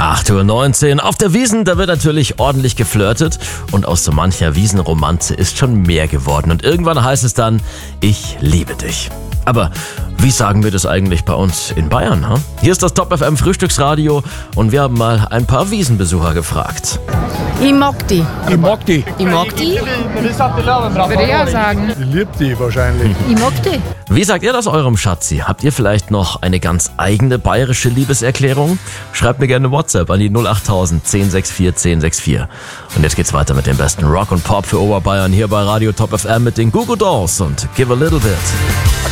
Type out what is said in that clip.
8:19 Uhr. Auf der Wiesn, da wird natürlich ordentlich geflirtet. Und aus so mancher Wiesenromanze ist schon mehr geworden. Und irgendwann heißt es dann, ich liebe dich. Aber wie sagen wir das eigentlich bei uns in Bayern? Huh? Hier ist das Top FM Frühstücksradio und wir haben mal ein paar Wiesenbesucher gefragt. Ich mag die. Ich mag die. Ich mag die. Würde ich auch sagen. Ich liebe die wahrscheinlich. Ich mag die. Wie sagt ihr das eurem Schatzi? Habt ihr vielleicht noch eine ganz eigene bayerische Liebeserklärung? Schreibt mir gerne WhatsApp an die 08000 1064 1064. Und jetzt geht's weiter mit dem besten Rock und Pop für Oberbayern hier bei Radio Top FM mit den Goo Goo Dolls und Give a Little Bit.